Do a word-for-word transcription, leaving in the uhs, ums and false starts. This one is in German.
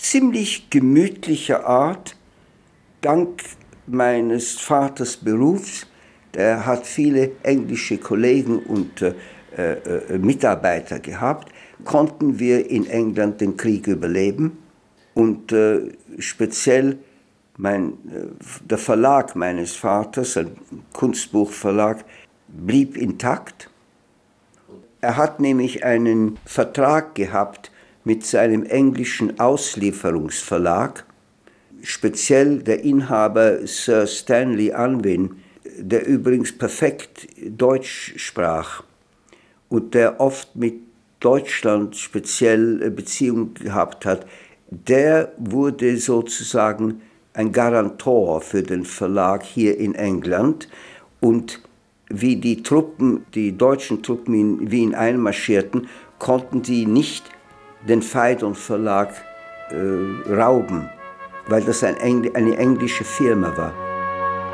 ziemlich gemütlicher Art, dank meines Vaters Berufs. Der hat viele englische Kollegen und äh, äh, Mitarbeiter gehabt, konnten wir in England den Krieg überleben. Und äh, speziell mein, äh, der Verlag meines Vaters, ein Kunstbuchverlag, blieb intakt. Er hat nämlich einen Vertrag gehabt mit seinem englischen Auslieferungsverlag. Speziell der Inhaber Sir Stanley Unwin, der übrigens perfekt Deutsch sprach und der oft mit Deutschland speziell Beziehungen gehabt hat, der wurde sozusagen ein Garantor für den Verlag hier in England. Und wie die Truppen, die deutschen Truppen in Wien einmarschierten, konnten die nicht den Phaidon Verlag äh, rauben, weil das ein Engl- eine englische Firma war.